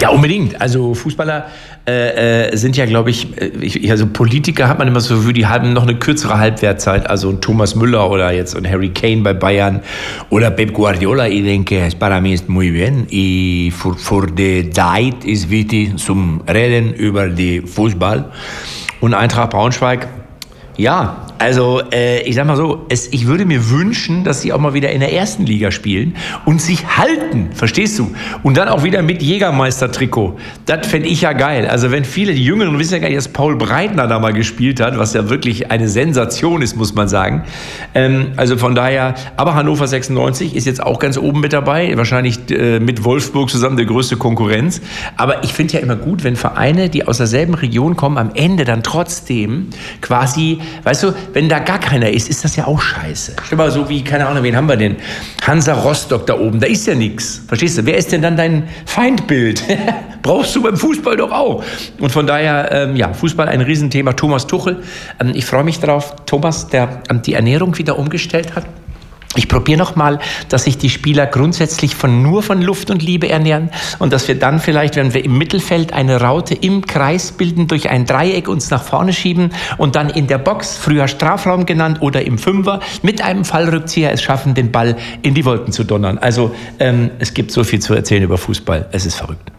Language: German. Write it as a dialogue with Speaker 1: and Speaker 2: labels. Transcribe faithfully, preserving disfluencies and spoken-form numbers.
Speaker 1: Ja, unbedingt. Also Fußballer äh, äh, sind ja, glaube ich, ich, also Politiker hat man immer so für die haben noch eine kürzere Halbwertzeit. Also ein Thomas Müller oder jetzt ein Harry Kane bei Bayern oder Pep Guardiola. Ich denke, es para mí ist muy bien. Y für, für die Zeit ist wichtig zum Reden über die Fußball. Und Eintracht Braunschweig, ja, also äh, ich sag mal so, es, ich würde mir wünschen, dass sie auch mal wieder in der ersten Liga spielen und sich halten, verstehst du? Und dann auch wieder mit Jägermeister-Trikot. Das fände ich ja geil. Also wenn viele, die Jüngeren wissen ja gar nicht, dass Paul Breitner da mal gespielt hat, was ja wirklich eine Sensation ist, muss man sagen. Ähm, also von daher, aber Hannover sechsundneunzig ist jetzt auch ganz oben mit dabei, wahrscheinlich äh, mit Wolfsburg zusammen der größte Konkurrenz. Aber ich finde ja immer gut, wenn Vereine, die aus derselben Region kommen, am Ende dann trotzdem quasi, weißt du, wenn da gar keiner ist, ist das ja auch scheiße. Stell mal so wie, keine Ahnung, wen haben wir denn? Hansa Rostock da oben, da ist ja nichts. Verstehst du? Wer ist denn dann dein Feindbild? Brauchst du beim Fußball doch auch. Und von daher, ähm, ja, Fußball ein Riesenthema. Thomas Tuchel, ähm, ich freue mich darauf. Thomas, der ähm, die Ernährung wieder umgestellt hat. Ich probiere noch mal, dass sich die Spieler grundsätzlich von nur von Luft und Liebe ernähren und dass wir dann vielleicht, wenn wir im Mittelfeld eine Raute im Kreis bilden, durch ein Dreieck uns nach vorne schieben und dann in der Box, früher Strafraum genannt, oder im Fünfer, mit einem Fallrückzieher es schaffen, den Ball in die Wolken zu donnern. Also ähm, es gibt so viel zu erzählen über Fußball. Es ist verrückt.